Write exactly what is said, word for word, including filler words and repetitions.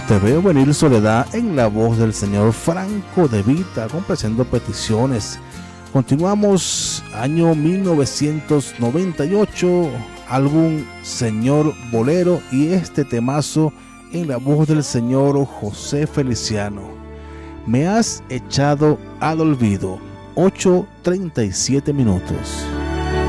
Te veo venir, Soledad, en la voz del señor Franco De Vita, complaciendo peticiones. Continuamos, año mil novecientos noventa y ocho, álbum Señor Bolero, y este temazo en la voz del señor José Feliciano. Me has echado al olvido. ocho treinta y siete minutos.